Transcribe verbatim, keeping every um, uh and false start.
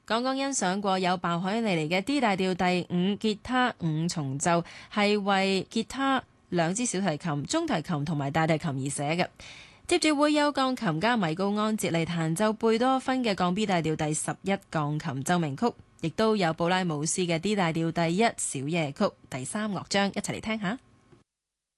剛剛欣賞過有鮑海尼尼嘅 D 大調第五吉他五重奏，係為吉他、兩支小提琴、中提琴同埋大提琴而寫嘅。接住會有鋼琴家米高安哲嚟彈奏貝多芬嘅降 B 大調第十一鋼琴奏鳴曲，亦都有布拉姆斯嘅 D 大調第一小夜曲第三樂章，一齊嚟聽下。